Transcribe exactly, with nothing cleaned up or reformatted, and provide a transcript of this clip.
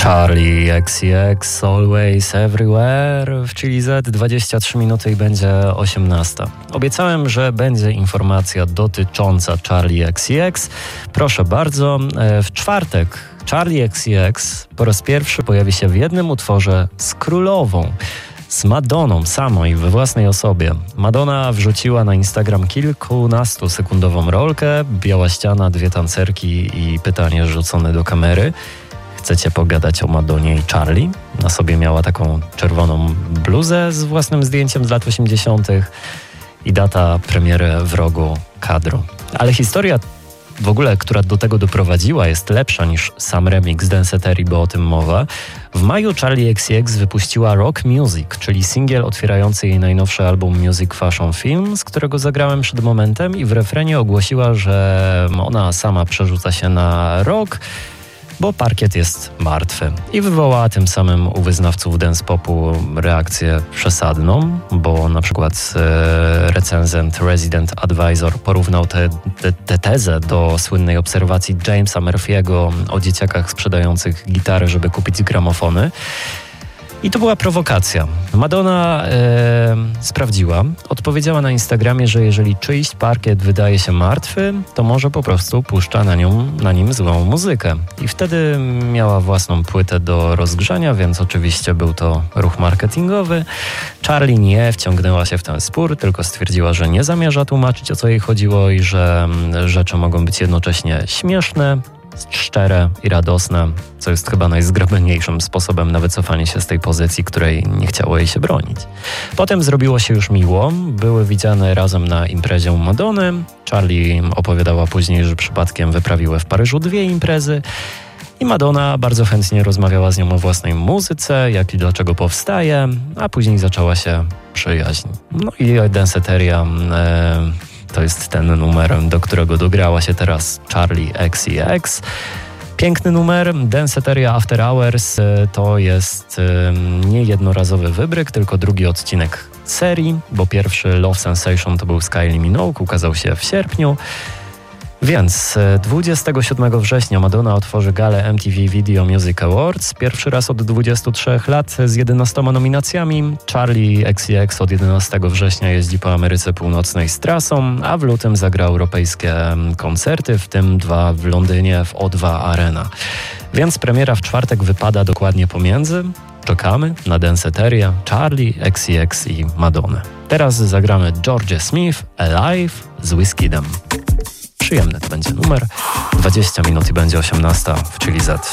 Charli X C X, Always Everywhere w Chili Z, dwadzieścia trzy minuty i będzie osiemnasta. Obiecałem, że będzie informacja dotycząca Charli X C X. Proszę bardzo, w czwartek Charli X C X po raz pierwszy pojawi się w jednym utworze z królową, z Madonną samą i we własnej osobie. Madonna wrzuciła na Instagram kilkunastosekundową rolkę, biała ściana, dwie tancerki i pytanie rzucone do kamery. Chcecie pogadać o Madonnie i Charli? Na sobie miała taką czerwoną bluzę z własnym zdjęciem z lat osiemdziesiątych i data premiery w rogu kadru. Ale historia w ogóle, która do tego doprowadziła, jest lepsza niż sam remix Danceterii, bo o tym mowa. W maju Charli X C X wypuściła Rock Music, czyli singiel otwierający jej najnowszy album Music Fashion Film, z którego zagrałem przed momentem, i w refrenie ogłosiła, że ona sama przerzuca się na rock, bo parkiet jest martwy. I wywołała tym samym u wyznawców dance popu reakcję przesadną, bo na przykład e, recenzent Resident Advisor porównał tę te, te, tezę do słynnej obserwacji Jamesa Murphy'ego o dzieciakach sprzedających gitary, żeby kupić gramofony. I to była prowokacja. Madonna e, sprawdziła, odpowiedziała na Instagramie, że jeżeli czyjś parkiet wydaje się martwy, to może po prostu puszcza na, nią, na nim złą muzykę. I wtedy miała własną płytę do rozgrzania, więc oczywiście był to ruch marketingowy. Charli nie wciągnęła się w ten spór, tylko stwierdziła, że nie zamierza tłumaczyć, o co jej chodziło i że rzeczy mogą być jednocześnie śmieszne, szczere i radosne, co jest chyba najzgrabniejszym sposobem na wycofanie się z tej pozycji, której nie chciało jej się bronić. Potem zrobiło się już miło, były widziane razem na imprezie u Madonny. Charli opowiadała później, że przypadkiem wyprawiły w Paryżu dwie imprezy i Madonna bardzo chętnie rozmawiała z nią o własnej muzyce, jak i dlaczego powstaje, a później zaczęła się przyjaźń. No i Danceteria e, to jest ten numer, do którego dograła się teraz Charli X C X. Piękny numer. Danceteria After Hours to jest nie jednorazowy wybryk, tylko drugi odcinek serii, bo pierwszy Love Sensation to był z Kylie Minogue, ukazał się w sierpniu. Więc dwudziestego siódmego września Madonna otworzy galę M T V Video Music Awards. Pierwszy raz od dwudziestu trzech lat z jedenastoma nominacjami. Charli X C X od jedenastego września jeździ po Ameryce Północnej z trasą, a w lutym zagra europejskie koncerty, w tym dwa w Londynie w O dwa Arena. Więc premiera w czwartek wypada dokładnie pomiędzy. Czekamy na Danceterię, Charli X C X i Madonnę. Teraz zagramy Georgia Smith, Alive z Wizkidem. Przyjemny to będzie numer. dwadzieścia minut i będzie osiemnasta w Chili Z.